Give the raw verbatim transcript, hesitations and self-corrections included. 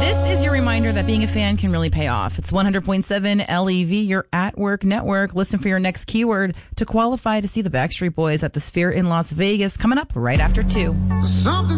This is your reminder that being a fan can really pay off. It's one hundred point seven L E V, your at-work network. Listen for your next keyword to qualify to see the Backstreet Boys at the Sphere in Las Vegas, coming up right after two. Something